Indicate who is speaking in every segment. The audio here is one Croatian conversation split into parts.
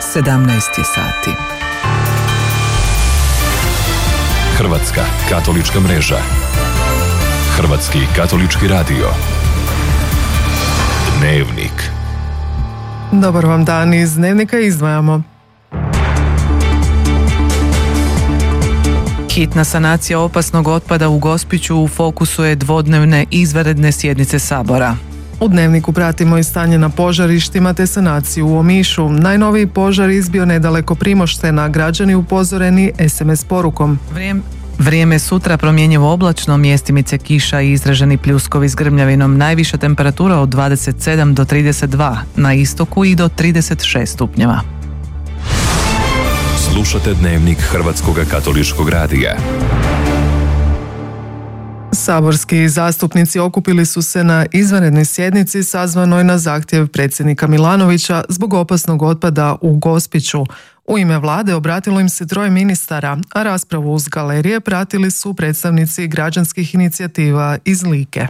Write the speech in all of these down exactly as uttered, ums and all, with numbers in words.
Speaker 1: sedamnaest je sati.
Speaker 2: Hrvatska katolička mreža. Hrvatski katolički radio. Dnevnik.
Speaker 3: Dobar vam dan, iz Dnevnika izdvajamo.
Speaker 1: Hitna sanacija opasnog otpada u Gospiću u fokusu je dvodnevne izvanredne sjednice Sabora.
Speaker 3: U Dnevniku pratimo i stanje na požarištima te sanaciju u Omišu. Najnoviji požar izbio nedaleko Primoštena, građani upozoreni es em es porukom.
Speaker 1: Vrijem... Vrijeme sutra promjenjivo oblačno, mjestimice kiša i izraženi pljuskovi s grmljavinom, najviša temperatura od dvadeset sedam do trideset dva, na istoku i do trideset šest stupnjeva.
Speaker 2: Slušate Dnevnik Hrvatskog katoličkog radija.
Speaker 3: Saborski zastupnici okupili su se na izvanrednoj sjednici sazvanoj na zahtjev predsjednika Milanovića zbog opasnog otpada u Gospiću. U ime vlade obratilo im se troje ministara, a raspravu uz galerije pratili su predstavnici građanskih inicijativa iz Like.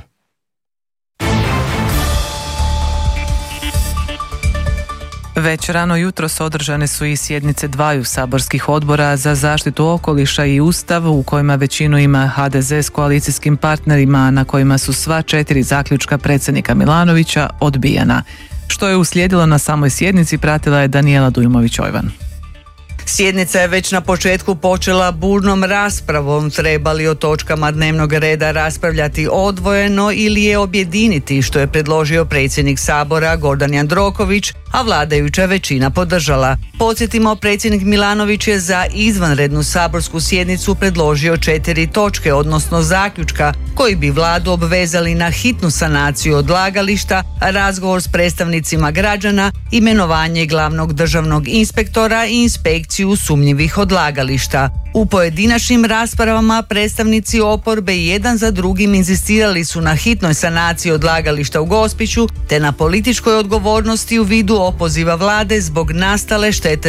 Speaker 1: Već rano jutros održane su i sjednice dvaju saborskih odbora za zaštitu okoliša i Ustav, u kojima većinu ima ha de ze s koalicijskim partnerima, na kojima su sva četiri zaključka predsjednika Milanovića odbijena. Što je uslijedilo na samoj sjednici pratila je Danijela Dujmović-Ojvan.
Speaker 4: Sjednica je već na početku počela burnom raspravom, treba li o točkama dnevnog reda raspravljati odvojeno ili je objediniti, što je predložio predsjednik Sabora Gordan Jandroković, a vladajuća većina podržala. Podsjetimo, predsjednik Milanović je za izvanrednu saborsku sjednicu predložio četiri točke, odnosno zaključka, koji bi vladu obvezali na hitnu sanaciju odlagališta, razgovor s predstavnicima građana, imenovanje glavnog državnog inspektora i inspekciju sumnjivih odlagališta. U pojedinačnim raspravama predstavnici oporbe jedan za drugim inzistirali su na hitnoj sanaciji odlagališta u Gospiću te na političkoj odgovornosti u vidu opoziva vlade zbog nastale štete